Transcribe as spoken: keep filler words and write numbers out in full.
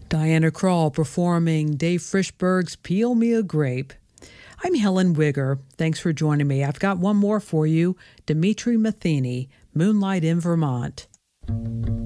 Diana Krall performing Dave Frishberg's Peel Me a Grape. I'm Helen Wigger. Thanks for joining me. I've got one more for you, Dimitri Matheny, Moonlight in Vermont.